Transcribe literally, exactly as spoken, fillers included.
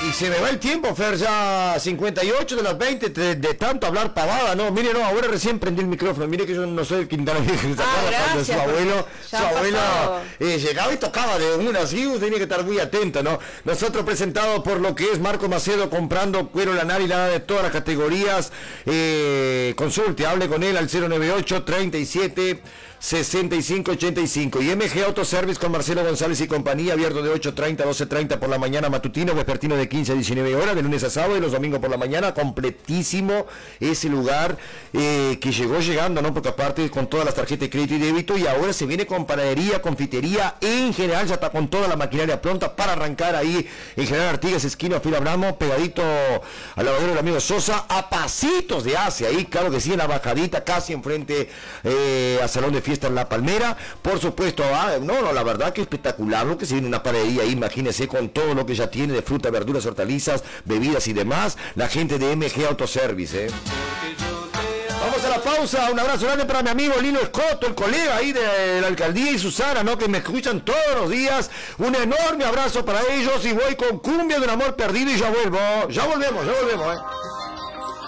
Y se me va el tiempo, Fer, ya cincuenta y ocho de las veinte, de, de tanto hablar pavada, ¿no? Mire, no, ahora recién prendí el micrófono, mire que yo no soy el Quintana Virgen, ah, cuando su abuelo, su abuelo eh, llegaba y tocaba de una así, usted tiene que estar muy atento, ¿no? Nosotros presentados por lo que es Marco Macedo, comprando cuero lanar y lana de todas las categorías, eh, consulte, hable con él al cero nueve ocho, treinta y siete, sesenta y cinco, ochenta y cinco. Y M G Autoservice con Marcelo González y compañía, abierto de ocho treinta a doce treinta por la mañana, matutino, vespertino de quince a diecinueve horas, de lunes a sábado y los domingos por la mañana. Completísimo ese lugar eh, que llegó llegando, ¿no? Porque aparte con todas las tarjetas de crédito y débito, y ahora se viene con panadería, confitería, en general ya está con toda la maquinaria pronta para arrancar ahí en General Artigas, esquina Fila Abramo, pegadito al lavadero del amigo Sosa, a pasitos de Asia, ahí, claro que sí, en la bajadita, casi enfrente eh, al Salón de Fiesta en La Palmera. Por supuesto, ah, no, no, la verdad que espectacular lo que se viene una panadería ahí, imagínense, con todo lo que ya tiene de fruta, verduras, hortalizas, bebidas y demás, la gente de M G Autoservice, ¿eh? Vamos a la pausa, un abrazo grande para mi amigo Lino Escoto, el colega ahí de la alcaldía, y Susana, ¿no? Que me escuchan todos los días, un enorme abrazo para ellos, y voy con Cumbia de un amor perdido y ya vuelvo, ya volvemos, ya volvemos, ¿eh?